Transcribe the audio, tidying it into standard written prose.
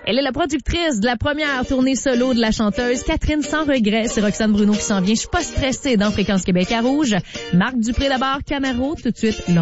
Elle est la productrice de la première tournée solo de la chanteuse Catherine Sans Regret. C'est Roxane Bruno qui s'en vient. Je suis pas stressée dans Fréquence Québec à Rouge. Marc Dupré d'abord, Camaro, tout de suite.